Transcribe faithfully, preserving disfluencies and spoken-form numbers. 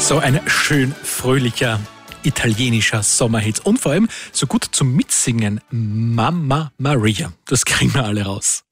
So ein schön fröhlicher italienischer Sommerhit und vor allem so gut zum Mitsingen. Mamma Maria, das kriegen wir alle raus.